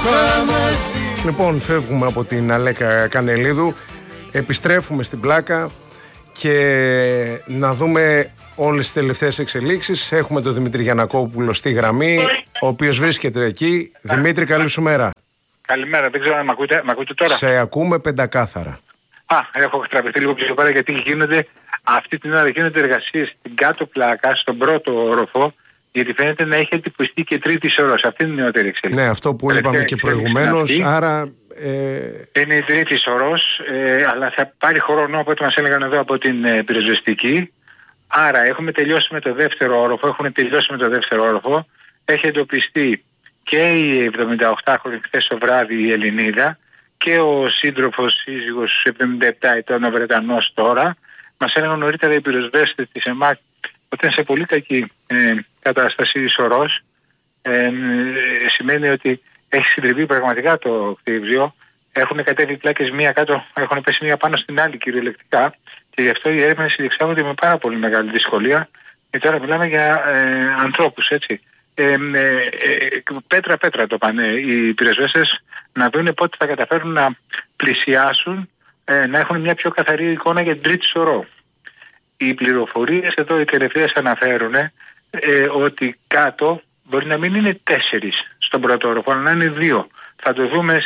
Λοιπόν, φεύγουμε από την Αλέκα Κανελίδου, επιστρέφουμε στην πλάκα και να δούμε όλες τις τελευταίες εξελίξεις. Έχουμε τον Δημήτρη Γιαννακόπουλο στη γραμμή, ο οποίος βρίσκεται εκεί. Δημήτρη, καλή σου μέρα. Καλημέρα, δεν ξέρω αν μ' ακούτε τώρα. Σε ακούμε πεντακάθαρα. Έχω τραβηχτεί λίγο πιο πέρα γιατί αυτή την ώρα γίνονται εργασίες στην κάτω πλάκα, στον πρώτο όροφο, γιατί φαίνεται να έχει εντυπωστεί και τρίτη όρος. Αυτή είναι η νεότερη εξέλιξη. Ναι, αυτό που είπαμε και προηγουμένως. Άρα. Είναι η τρίτη όρος, αλλά θα πάρει χρόνο από ό,τι μας έλεγαν εδώ από την πυροσβεστική. Άρα έχουν τελειώσει με το δεύτερο όροφο. Έχει εντοπιστεί και η 78χρονη χθες το βράδυ η Ελληνίδα και ο σύντροφος σύζυγος 77 ετών ο Βρετανός τώρα. Μας έλεγαν νωρίτερα οι πυροσβέστες της ΕΜΑΚ ότι είναι σε πολύ κακή κατάσταση ισορρός. Σημαίνει ότι έχει συντριβεί πραγματικά το κτίριο. Έχουν κατέβει πλάκες μία κάτω, έχουν πέσει μία πάνω στην άλλη κυριολεκτικά και γι' αυτό οι έρευνες διεξάγονται με πάρα πολύ μεγάλη δυσκολία. Και τώρα μιλάμε για ανθρώπους, έτσι. Πέτρα το πάνε οι πυροσβέστες να δουν πότε θα καταφέρουν να πλησιάσουν, να έχουν μια πιο καθαρή εικόνα για την τρίτη σωρό. Οι πληροφορίες εδώ οι τελευταίες αναφέρουν ότι κάτω μπορεί να μην είναι 4 στον πρώτο όροφο, αλλά να είναι 2. Θα το δούμε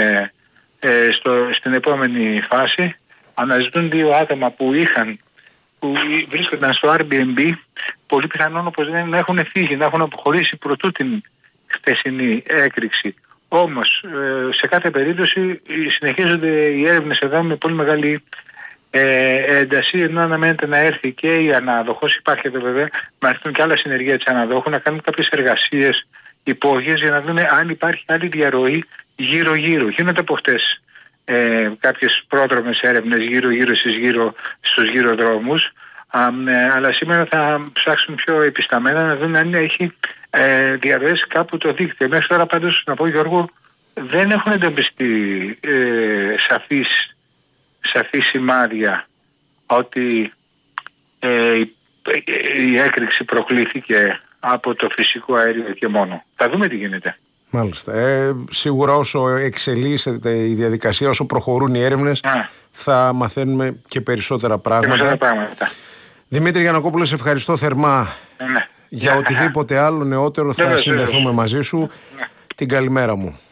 στην επόμενη φάση. Αναζητούν 2 άτομα που βρίσκονταν στο Airbnb, πολύ πιθανόν όπως λένε να έχουν φύγει, να έχουν αποχωρήσει προτού την χτεσινή έκρηξη. Όμως σε κάθε περίπτωση συνεχίζονται οι έρευνες εδώ με πολύ μεγάλη ένταση, ενώ αναμένεται να έρθει και η ανάδοχος, υπάρχει εδώ βέβαια, να έρθουν και άλλα συνεργεία της αναδόχου, να κάνουν κάποιες εργασίες υπόγειες για να δούμε αν υπάρχει άλλη διαρροή γύρω-γύρω. Γίνονται από χτες κάποιες πρόδρομες έρευνες γύρω-γύρω στους γύρω-δρόμους, αλλά σήμερα θα ψάξουν πιο επισταμένα να δουν αν έχει διαρροές κάπου το δίκτυο. Μέχρι τώρα πάντως, να πω Γιώργο, δεν έχουν εντοπιστεί σαφή σημάδια ότι η έκρηξη προκλήθηκε από το φυσικό αέριο και μόνο. Θα δούμε τι γίνεται. Μάλιστα. Σίγουρα όσο εξελίσσεται η διαδικασία, όσο προχωρούν οι έρευνες, θα μαθαίνουμε και περισσότερα πράγματα. Δημήτρη Γιαννακόπουλο, σε ευχαριστώ θερμά. Για οτιδήποτε άλλο νεότερο θα συνδεθούμε μαζί σου. Την καλημέρα μου.